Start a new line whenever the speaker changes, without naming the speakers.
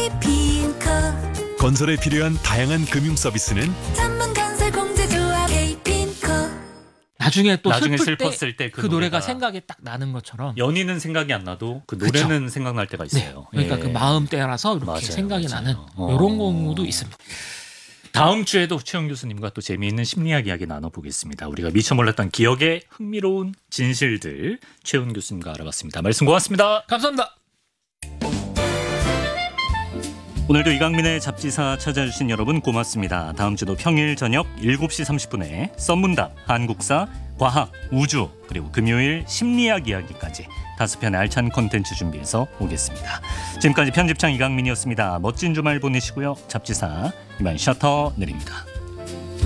K핑커.
건설에 필요한 다양한 금융 서비스는
전문건설 공제조합 K핑커.
나중에 또
나중에
슬플 때
때
그 노래가 생각이 딱 나는 것처럼.
연인은 생각이 안 나도 그 노래는
그쵸?
생각날 때가
네.
있어요.
그러니까
예.
그 마음 따라서 이렇게
맞아요,
생각이
맞아요.
나는 이런 경우도 있습니다.
다음 주에도 최영 교수님과 또 재미있는 심리학 이야기 나눠보겠습니다. 우리가 미처 몰랐던 기억의 흥미로운 진실들 최훈 교수님과 알아봤습니다. 말씀 고맙습니다.
감사합니다.
오늘도 이강민의 잡지사 찾아주신 여러분 고맙습니다. 다음 주도 평일 저녁 7시 30분에 썬문답, 한국사, 과학, 우주 그리고 금요일 심리학 이야기까지 5편의 알찬 콘텐츠 준비해서 오겠습니다. 지금까지 편집장 이강민이었습니다. 멋진 주말 보내시고요. 잡지사 이만 셔터 내립니다.